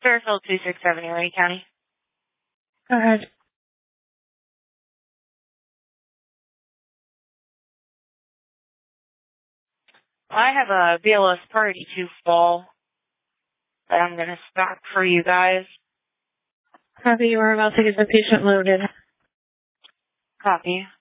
Fairfield 267, Erie County. Go ahead. I have a BLS Priority 2 fall that I'm going to stock for you guys. Copy, you are about to get the patient loaded. Copy.